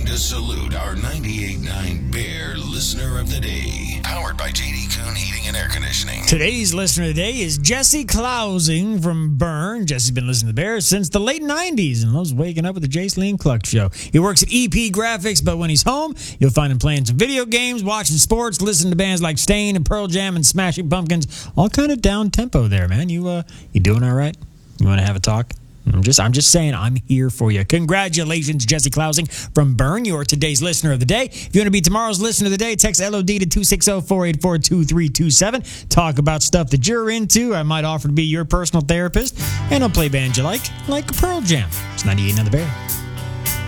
to salute our 98.9 Bear Listener of the Day. Powered by J.D. Kuhn Heating and Air Conditioning. Today's listener of the day is Jesse Klausing from Bern. Jesse's been listening to the Bears since the late 90s and loves waking up with the Jason Lee and Cluck Show. He works at EP Graphics, but when he's home, you'll find him playing some video games, watching sports, listening to bands like Stain and Pearl Jam and Smashing Pumpkins. All kind of down tempo there, man. You doing all right? You want to have a talk? I'm just saying I'm here for you. Congratulations, Jesse Klausing from Bern. You're today's listener of the day. If you want to be tomorrow's listener of the day, text LOD to 260-484-2327. Talk about stuff that you're into. I might offer to be your personal therapist. And I'll play bands you like Pearl Jam. It's 98 on the Bear.